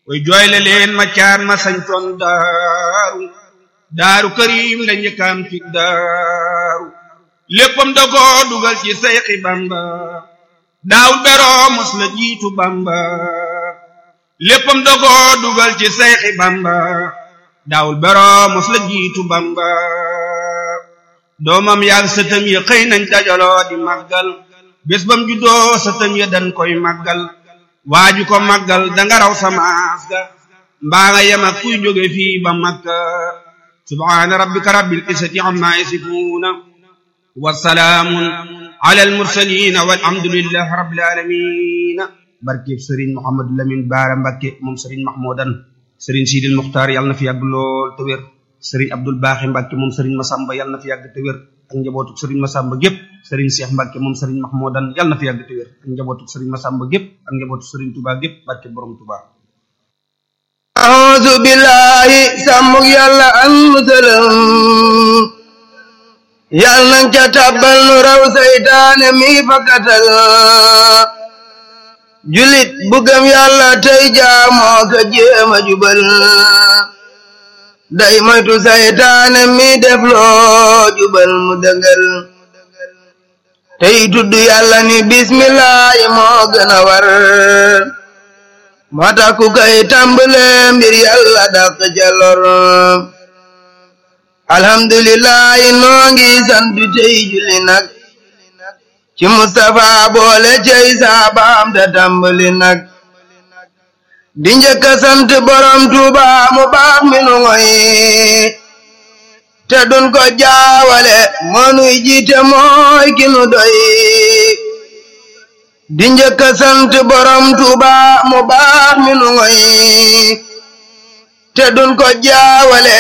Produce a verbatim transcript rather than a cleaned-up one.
way jooyle leen ma caan ma sañtoon daaru daaru karim la njëkkaam ci daaru léppam da ko dugal ci Seyxi Bamba daawul beroo mos la jiitu Bamba léppam da ko dugal ci Seyxi Bamba daawul beroo mos la jiitu Bamba doomam yaag sëtam ya xëy nañ dajaloo di màggal bés bam juddoo sëtam ya dañ koy màggal waaju ko màggal danga raw samaas ga mbaa nga yem ak kuy jóge fii ba Makka subhaana rabbika rabbil izzati amma yasifuuna wa salaamun ala al mursaliin walhamdulillahi rabbil aalamiin barkeb Sëriñ Mouhamadou Lamine Bara Mbacké moom Sëriñ Mahmoudan Sëriñ Sidil Muxtaar yàlla na fi yàgg lool te wér Sëriñ Abdul Baaxi Mbacké moom Sëriñ Masamba yàlla na fi yàgg te wér ak njabootuk Sëriñ Masamba gépp Sëriñ Cheikh Mbacké moom Sëriñ Mahmoudan yàlla na fi yàgg te wér ak njabootuk Sëriñ Masamba gépp ak njabootuk Sëriñ Touba gépp barke borom Touba. a'uuzu billaahi sàmmug yàlla ak musalam yàlla nañ ca tàbbal nu raw saytaane mi fakkatal julit bu gëm yàlla tey jaamoo ka jéema jubal day moytu saytaane mi def loo jubal mu dëngal tey tudd yàlla ni bismillaahi moo gën a war moo tax ku kay tàmbale mbir yàlla dàq ca lor alhamdulillahi noo ngi sant tey julli nag ci Mustafa boole cey saabaam te tàmbali nag di njëkk a sant borom Tuuba mu baax mi nu ngoy te dun ko jaawale moonuy jiite mooy ki nu doy di njëkk a sant borom Tuuba mu baax mi nu ngoy te dun ko jaawale